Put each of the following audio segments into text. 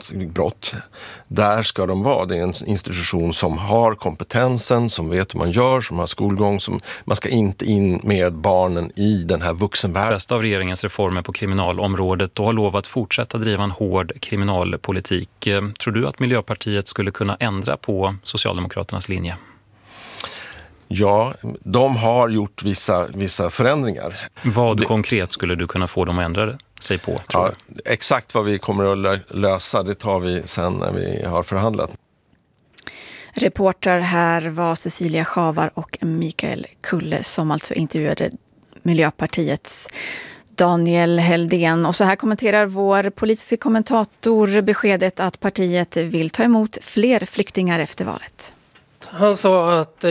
brott. Där ska de vara. Det är en institution som har kompetensen, som vet hur man gör, som har skolgång. Man ska inte in med barnen i den här vuxenvärlden. Bästa av regeringens reformer på kriminalområdet och har lovat fortsätta driva en hård kriminalpolitik. Tror du att Miljöpartiet skulle kunna ändra på Socialdemokraternas linje? Ja, de har gjort vissa förändringar. Vad konkret skulle du kunna få dem att ändra sig på, tror du? Exakt vad vi kommer att lösa, det tar vi sen när vi har förhandlat. Reportrar här var Cecilia Schavar och Mikael Kulle som alltså intervjuade Miljöpartiets Daniel Heldén. Och så här kommenterar vår politiska kommentator beskedet att partiet vill ta emot fler flyktingar efter valet. Han sa att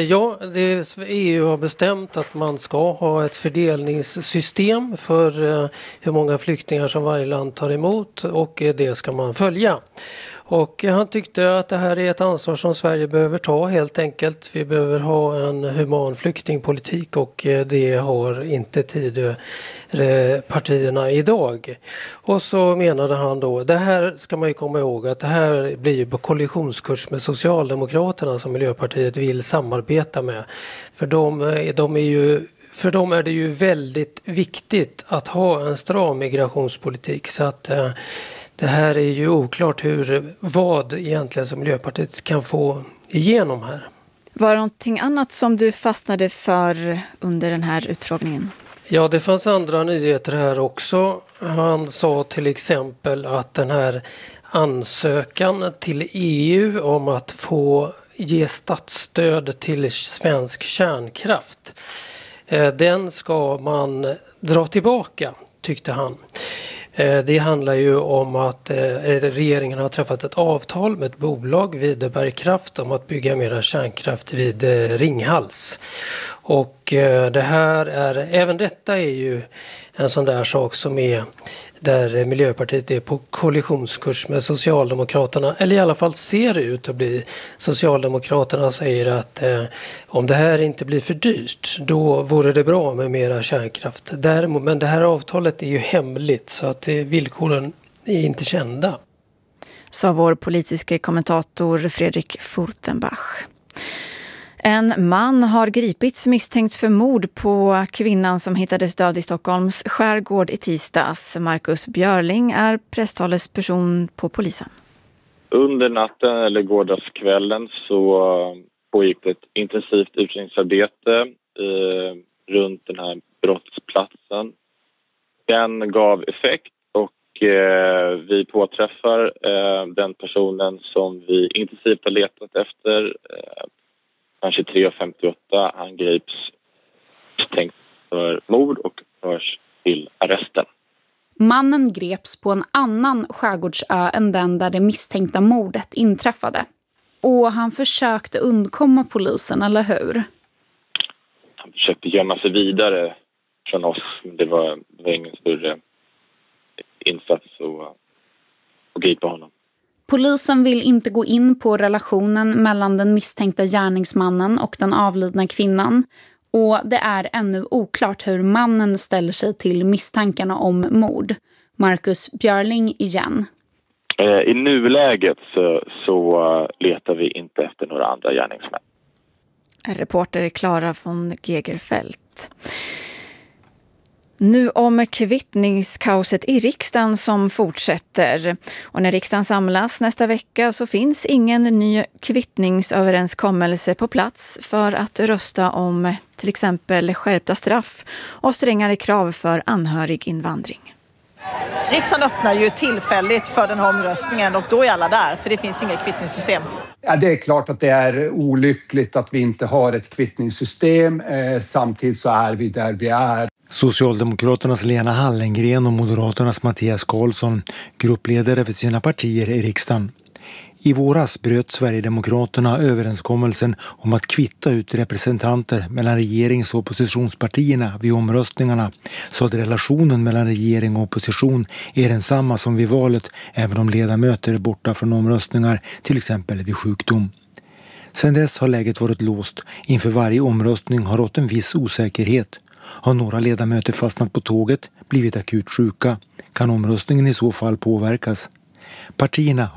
EU har bestämt att man ska ha ett fördelningssystem för hur många flyktingar som varje land tar emot och det ska man följa. Och han tyckte att det här är ett ansvar som Sverige behöver ta helt enkelt. Vi behöver ha en human flyktingpolitik och det har inte partierna idag. Och så menade han då, det här ska man ju komma ihåg att det här blir ju på kollisionskurs med Socialdemokraterna som Miljöpartiet vill samarbeta med. För dem är det ju väldigt viktigt att ha en stram migrationspolitik så att det här är ju oklart vad egentligen som Miljöpartiet kan få igenom här. Var det någonting annat som du fastnade för under den här utfrågningen? Ja, det fanns andra nyheter här också. Han sa till exempel att den här ansökan till EU om att få ge statsstöd till svensk kärnkraft, den ska man dra tillbaka, tyckte han. Det handlar ju om att regeringen har träffat ett avtal med ett bolag, Videbergkraft, om att bygga mera kärnkraft vid Ringhals. Och även detta är ju en sån där sak som är där Miljöpartiet är på kollisionskurs med Socialdemokraterna, eller i alla fall ser det ut att bli. Socialdemokraterna säger att om det här inte blir för dyrt, då vore det bra med mera kärnkraft. Men det här avtalet är ju hemligt så att villkoren är inte kända. Sa vår politiska kommentator Fredrik Furtenbach. En man har gripits misstänkt för mord på kvinnan som hittades död i Stockholms skärgård i tisdags. Marcus Björling är presstalesperson på polisen. Under natten eller gårdagskvällen så pågick ett intensivt utredningsarbete runt den här brottsplatsen. Den gav effekt och vi påträffar den personen som vi intensivt har letat efter. 23:58, han grips misstänkt för mord och förs till arresten. Mannen greps på en annan skärgårdsö än den där det misstänkta mordet inträffade. Och han försökte undkomma polisen, eller hur? Han försökte gömma sig vidare från oss, men det var ingen större insats att gripa honom. Polisen vill inte gå in på relationen mellan den misstänkta gärningsmannen och den avlidna kvinnan. Och det är ännu oklart hur mannen ställer sig till misstankarna om mord. Marcus Björling igen. I nuläget så letar vi inte efter några andra gärningsmän. Reporter Klara von Gegerfeldt. Nu om kvittningskaoset i riksdagen som fortsätter. Och när riksdagen samlas nästa vecka så finns ingen ny kvittningsöverenskommelse på plats för att rösta om till exempel skärpta straff och strängare krav för anhöriginvandring. Riksdagen öppnar ju tillfälligt för den här omröstningen och då är alla där för det finns inget kvittningssystem. Ja, det är klart att det är olyckligt att vi inte har ett kvittningssystem. Samtidigt så är vi där vi är. Socialdemokraternas Lena Hallengren och Moderaternas Mattias Karlsson, gruppledare för sina partier i riksdagen. I våras bröt Sverigedemokraterna överenskommelsen om att kvitta ut representanter mellan regerings- och oppositionspartierna vid omröstningarna, så att relationen mellan regering och opposition är densamma som vid valet, även om ledamöter är borta från omröstningar, till exempel vid sjukdom. Sedan dess har läget varit låst. Inför varje omröstning har rått en viss osäkerhet. Har några ledamöter fastnat på tåget, blivit akut sjuka? Kan omröstningen i så fall påverkas? Partierna